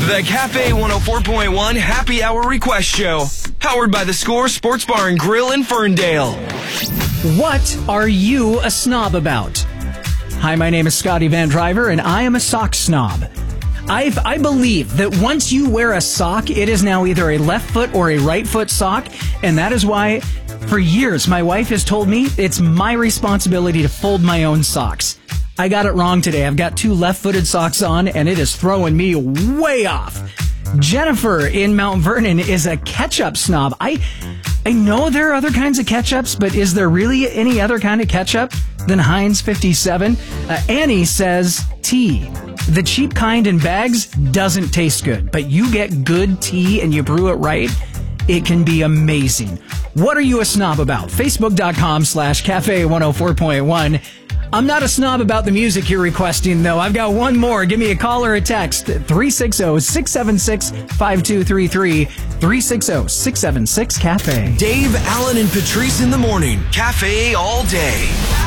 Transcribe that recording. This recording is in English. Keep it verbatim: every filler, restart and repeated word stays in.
The Cafe one oh four point one Happy Hour Request Show. Powered by The Score Sports Bar and Grill in Ferndale. What are you a snob about? Hi, my name is Scotty Van Driver, and I am a sock snob. I've, I believe that once you wear a sock, it is now either a left foot or a right foot sock, and that is why, for years, my wife has told me it's my responsibility to fold my own socks. I got it wrong today. I've got two left-footed socks on, and it is throwing me way off. Jennifer in Mount Vernon is a ketchup snob. I I know there are other kinds of ketchups, but is there really any other kind of ketchup than Heinz fifty-seven? Uh, Annie says tea. The cheap kind in bags doesn't taste good, but you get good tea and you brew it right, it can be amazing. What are you a snob about? Facebook.com slash Cafe 104.1. I'm not a snob about the music you're requesting, though. I've got one more. Give me a call or a text. three six zero, six seven six, five two three three. three six zero, six seven six, CAFE. Dave, Allen, and Patrice in the morning. Cafe all day.